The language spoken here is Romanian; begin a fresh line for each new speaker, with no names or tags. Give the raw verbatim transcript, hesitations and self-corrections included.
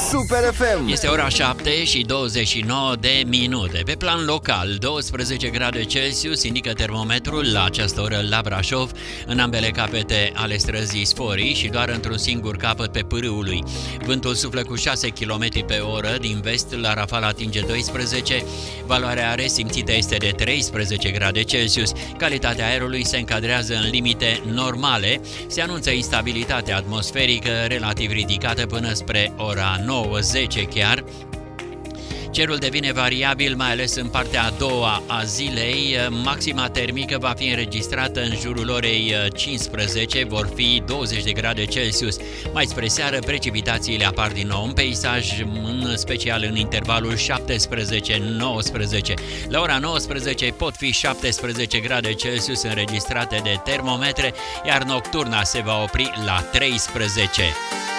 Super F M.
Este ora șapte și douăzeci și nouă de minute. Pe plan local, douăsprezece grade Celsius indică termometrul la această oră la Brașov, în ambele capete ale străzii Sforii și doar într-un singur capăt pe Pârâului. Vântul suflă cu șase kilometri pe oră din vest, la rafal atinge doisprezece, valoarea resimțită este de treisprezece grade Celsius. Calitatea aerului se încadrează în limite normale. Se anunță instabilitate atmosferică relativ ridicată până spre ora nouă zece chiar. Cerul devine variabil, mai ales în partea a doua a zilei. Maxima termică va fi înregistrată în jurul orei cincisprezece, vor fi douăzeci de grade Celsius. Mai spre seară, precipitațiile apar din nou în peisaj, în special în intervalul șaptesprezece nouăsprezece. La ora nouăsprezece pot fi șaptesprezece grade Celsius înregistrate de termometre, iar nocturna se va opri la treisprezece.